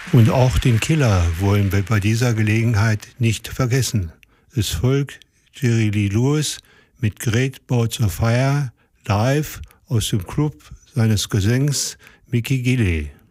Und auch den Killer wollen wir bei dieser Gelegenheit nicht vergessen. Es folgt Jerry Lee Lewis mit Great Balls of Fire live aus dem Club seines Cousins Mickey Gilley.